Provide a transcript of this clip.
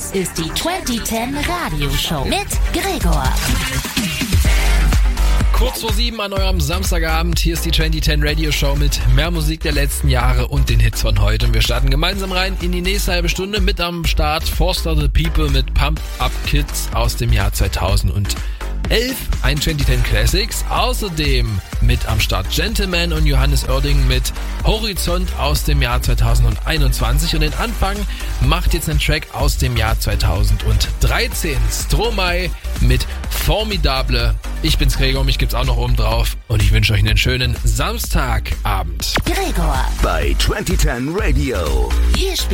Das ist die 2010 Radioshow mit Gregor. Kurz vor 7 an eurem Samstagabend, hier ist die 2010 Radio Show mit mehr Musik der letzten Jahre und den Hits von heute. Und wir starten gemeinsam rein in die nächste halbe Stunde. Mit am Start Foster the People mit Pump Up Kids aus dem Jahr 2011, ein 2010 Classics. Außerdem mit am Start Gentleman und Johannes Oerding mit Horizont aus dem Jahr 2021. Und den Anfang macht jetzt ein Track aus dem Jahr 2013. Stromae mit Formidable. Ich bin's Gregor, mich gibt's auch noch oben drauf. Und ich wünsche euch einen schönen Samstagabend. Gregor bei 2010 Radio. Hier spielt